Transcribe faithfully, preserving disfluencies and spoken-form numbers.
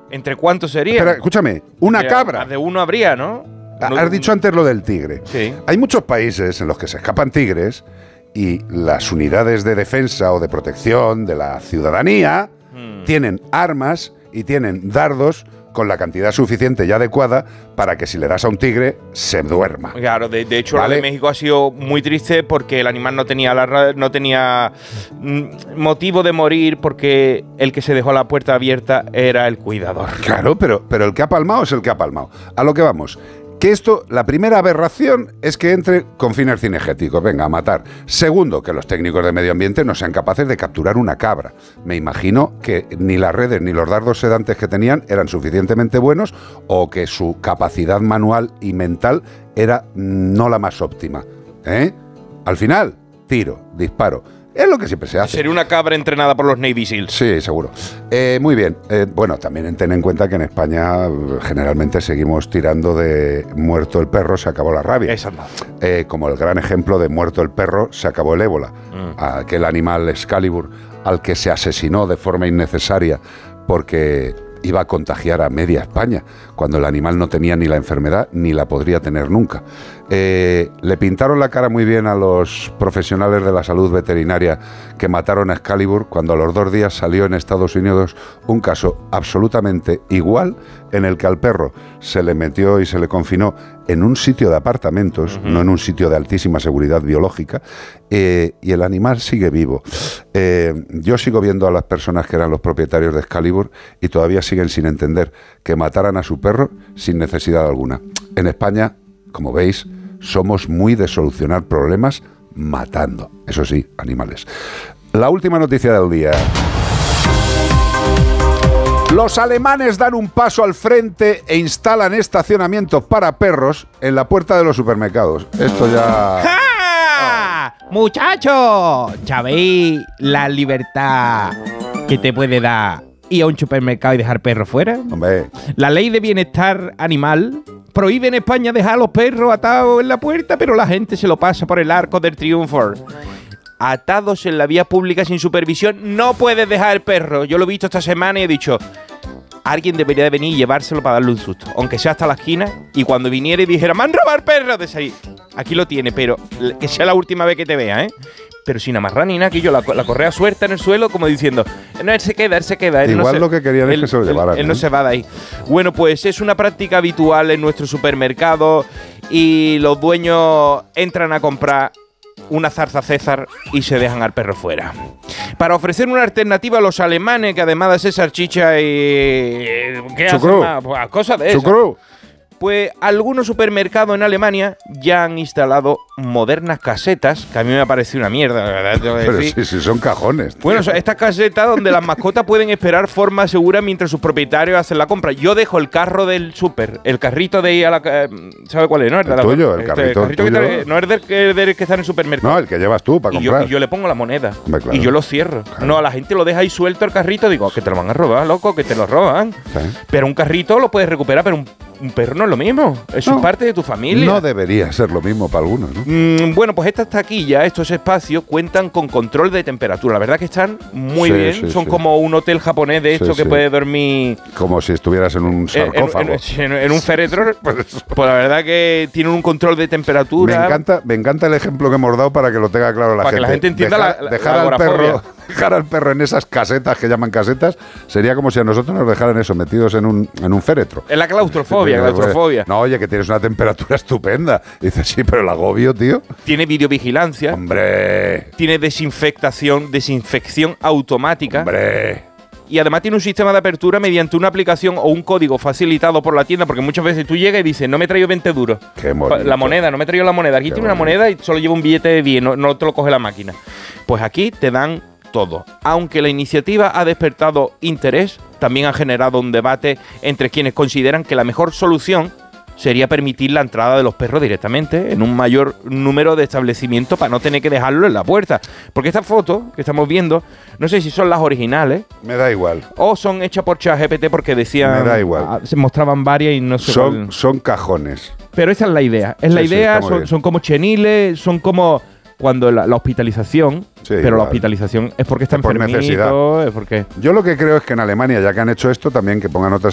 ¿Entre cuántos serían? Espera, escúchame, una Porque cabra. Más de uno habría, ¿no? No, Has dicho antes lo del tigre. Sí. Hay muchos países en los que se escapan tigres y las unidades de defensa o de protección de la ciudadanía hmm. tienen armas y tienen dardos con la cantidad suficiente y adecuada para que si le das a un tigre se duerma. Claro, de, de hecho, ¿Vale? lo de México ha sido muy triste porque el animal no tenía la, no tenía mm, motivo de morir porque el que se dejó la puerta abierta era el cuidador. Claro, pero, pero el que ha palmado es el que ha palmado. A lo que vamos. Que esto, la primera aberración es que entre con fines cinegéticos, venga, a matar. Segundo, que los técnicos de medio ambiente no sean capaces de capturar una cabra. Me imagino que ni las redes ni los dardos sedantes que tenían eran suficientemente buenos o que su capacidad manual y mental era no la más óptima. ¿Eh? Al final, tiro, disparo. Es lo que siempre se hace. Sería una cabra entrenada por los Navy Seals. Sí, seguro. Eh, muy bien. Eh, bueno, también ten en cuenta que en España generalmente seguimos tirando de muerto el perro, se acabó la rabia. Exacto. Eh, como el gran ejemplo de muerto el perro, se acabó el ébola. Mm. Aquel animal Excalibur al que se asesinó de forma innecesaria porque iba a contagiar a media España, cuando el animal no tenía ni la enfermedad ni la podría tener nunca. Eh, le pintaron la cara muy bien a los profesionales de la salud veterinaria que mataron a Excalibur cuando a los dos días salió en Estados Unidos un caso absolutamente igual en el que al perro se le metió y se le confinó en un sitio de apartamentos, uh-huh. no en un sitio de altísima seguridad biológica, eh, y el animal sigue vivo. Eh, yo sigo viendo a las personas que eran los propietarios de Excalibur y todavía siguen sin entender que mataran a su perro sin necesidad alguna. En España, como veis, somos muy de solucionar problemas matando, eso sí, animales. La última noticia del día. Los alemanes dan un paso al frente e instalan estacionamientos para perros en la puerta de los supermercados. Esto ya... ¡Ja! Oh. ¡Muchachos! ¿Sabéis la libertad que te puede dar ir a un supermercado y dejar perros fuera? Hombre. La ley de bienestar animal prohíbe en España dejar a los perros atados en la puerta, pero la gente se lo pasa por el arco del triunfo. Atados en la vía pública sin supervisión, no puedes dejar el perro. Yo lo he visto esta semana y he dicho, alguien debería de venir y llevárselo para darle un susto, aunque sea hasta la esquina, y cuando viniera y dijera, ¡me han robado el perro! De ahí, aquí lo tiene, pero que sea la última vez que te vea, ¿eh? Pero sin amarrar ni nada, que yo la, la correa suelta en el suelo, como diciendo, no, él se queda, él se queda. Él Igual no se, lo que querían él, es que se lo llevaran. Él, él ¿eh? no se va de ahí. Bueno, pues es una práctica habitual en nuestro supermercado y los dueños entran a comprar una zarza César y se dejan al perro fuera. Para ofrecer una alternativa a los alemanes, que además de ser salchicha y... ¿Qué hacen más? Pues cosas de esas. Pues algunos supermercados en Alemania ya han instalado modernas casetas, que a mí me ha parecido una mierda, la verdad. Tengo que Pero decir. sí, sí, son cajones. Tío. Bueno, o sea, estas casetas donde las mascotas pueden esperar forma segura mientras sus propietarios hacen la compra. Yo dejo el carro del súper, el carrito de ir a la... ¿Sabe cuál es? ¿No? El, el la, tuyo, el este, carrito el carrito tuyo. Que está, no es del, del, del que está en el supermercado. No, el que llevas tú para y comprar. Yo, y yo le pongo la moneda. Hombre, claro. Y yo lo cierro. Claro. No, a la gente lo deja ahí suelto el carrito. Digo, que te lo van a robar, loco, que te lo roban. Sí. Pero un carrito lo puedes recuperar, pero un, un perro no es lo mismo. Eso no, es parte de tu familia. No debería ser lo mismo para algunos, ¿no? Mm, bueno, pues estas taquillas, estos espacios, cuentan con control de temperatura. La verdad que están muy sí, bien. Sí, Son sí. como un hotel japonés de esto sí, que sí. puede dormir... Como si estuvieras en un sarcófago. En, en, en, en un féretro. Pues la verdad que tienen un control de temperatura. Me encanta, me encanta el ejemplo que hemos dado para que lo tenga claro la para gente. Para que la gente entienda dejar, la, dejar la al perro, dejar al perro en esas casetas que llaman casetas sería como si a nosotros nos dejaran eso, metidos en un, en un féretro. Es la claustrofobia, claustrofobia. No, oye, que tienes una temperatura estupenda. Dices, sí, pero el agobio, tío. Tiene videovigilancia. Hombre. Tiene desinfectación, desinfección automática. Hombre. Y además tiene un sistema de apertura mediante una aplicación o un código facilitado por la tienda, porque muchas veces tú llegas y dices, no me he traído veinte duros. Qué bonito. La moneda, no me he traído la moneda. Aquí Qué tiene bonito. una moneda y solo lleva un billete de diez, no, no te lo coge la máquina. Pues aquí te dan todo. Aunque la iniciativa ha despertado interés, también ha generado un debate entre quienes consideran que la mejor solución sería permitir la entrada de los perros directamente en un mayor número de establecimientos para no tener que dejarlo en la puerta. Porque estas fotos que estamos viendo, no sé si son las originales. Me da igual. O son hechas por ChatGPT porque decían... Me da igual. Se mostraban varias y no sé Son, cuál. son cajones. Pero esa es la idea. Es sí, la idea, sí, son, son como cheniles, son como... Cuando la, la hospitalización, sí, pero igual. La hospitalización es porque está por enfermito, necesidad. Es porque... Yo lo que creo es que en Alemania, ya que han hecho esto, también que pongan otras